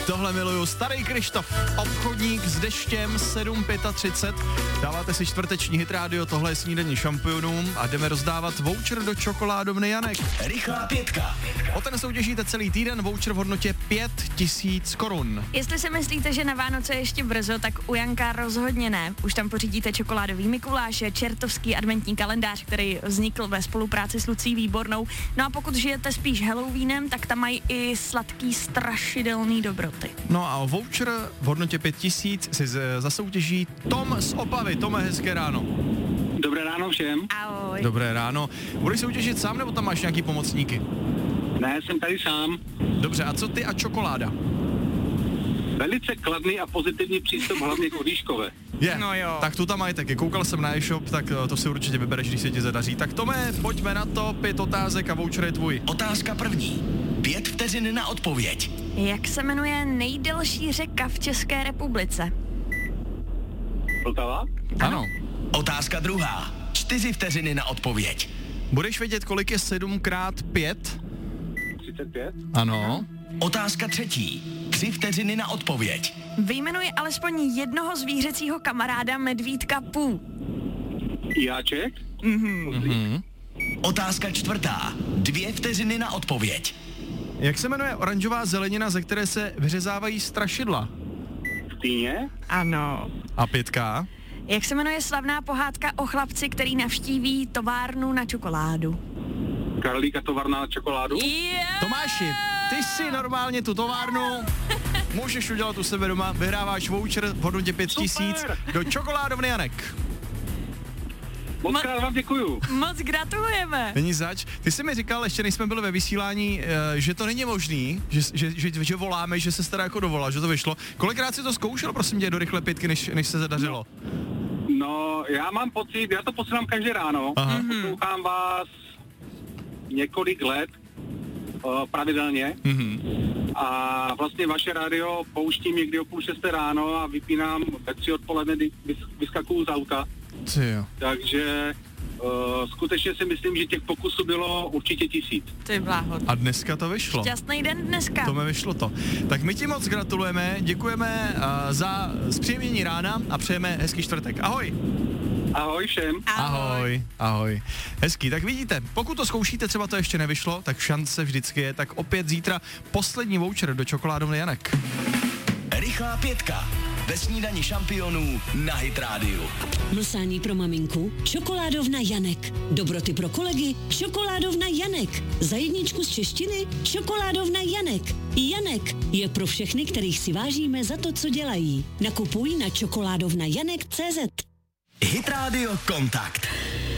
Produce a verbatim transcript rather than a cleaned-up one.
Tohle miluju. Starý Krištof, obchodník s deštěm, sedm třicet pět. Dáváte si čtvrteční Hit Radio, tohle je snídaní šampionům a jdeme rozdávat voucher do čokoládovny Janek. Rychlá pětka. O ten soutěžíte celý týden, voucher v hodnotě pět tisíc korun. Jestli si myslíte, že na Vánoce je ještě brzo, tak u Janka rozhodně ne. Už tam pořídíte čokoládový Mikuláše, čertovský adventní kalendář, který vznikl ve spolupráci s Lucí Výbornou. No a pokud žijete spíš Halloweenem, tak tam mají i sladký strašidelný dobroty. No a o voucher v hodnotě pět tisíc si z- zasoutěží Tom z Opavy. Tome, hezké ráno. Dobré ráno všem. Ahoj. Dobré ráno. Budeš soutěžit sám, nebo tam máš nějaký pomocníky? Ne, jsem tady sám. Dobře, a co ty a čokoláda? Velice kladný a pozitivní přístup hlavně k Odíškové. Je, No jo. tak tu tam mají taky. Koukal jsem na e-shop, tak eh, to si určitě vybereš, když se ti zadaří. Tak Tome, pojďme na to, pět otázek a voucher je tvůj. Otázka první. Pět vteřin na odpověď. Jak se jmenuje nejdelší řeka v České republice? Vltava? Ano. Otázka druhá. Čtyři vteřiny na odpověď. Budeš vědět, kolik je sedm krát pět? třicet pět? Ano. Otázka třetí. Tři vteřiny na odpověď. Vyjmenuji alespoň jednoho zvířecího kamaráda medvídka Pů. Jáček? Mhm. Otázka čtvrtá. Dvě vteřiny na odpověď. Jak se jmenuje oranžová zelenina, ze které se vyřezávají strašidla? Týně? Ano. A pětka? Jak se jmenuje slavná pohádka o chlapci, který navštíví továrnu na čokoládu? Karolíka továrna na čokoládu? Yeah! Tomáši, ty si normálně tu továrnu můžeš udělat u sebe doma, vyhráváš voucher v hodnotě pět tisíc Super. do čokoládovny Janek. Moc krát vám děkuju. Moc gratulujeme. Není zač. Ty jsi mi říkal, ještě než jsme byli ve vysílání, eh, že to není možný, že, že, že, že voláme, že se teda jako dovolal, že to vyšlo. Kolikrát jsi to zkoušel, prosím tě, do rychlé pětky, než, než se zadařilo? No, já mám pocit, já to posílám každé ráno. Aha. Poslouchám vás několik let uh, pravidelně. Mhm. A vlastně vaše rádio pouštím někdy o půl šesté ráno a vypínám ve tři odpoledne, kdy vys- vyskakuju z auta. Ty jo. Takže uh, skutečně si myslím, že těch pokusů bylo určitě tisíc. Ty bláho. A dneska to vyšlo. Šťastný den dneska. To mi vyšlo to. Tak my ti moc gratulujeme, děkujeme uh, za zpříjemnění rána a přejeme hezký čtvrtek. Ahoj. Ahoj všem. Ahoj, ahoj. Hezký, tak vidíte, pokud to zkoušíte, třeba to ještě nevyšlo, tak šance vždycky je, tak opět zítra poslední voucher do čokoládovny Janek. Rychlá pětka. Ve snídani šampionů na Hit Radio. Mlsání pro maminku? Čokoládovna Janek. Dobroty pro kolegy? Čokoládovna Janek. Za jedničku z češtiny? Čokoládovna Janek. Janek je pro všechny, kterých si vážíme za to, co dělají. Nakupuj na čokoládovna janek tečka cé zet. Hit Radio Kontakt.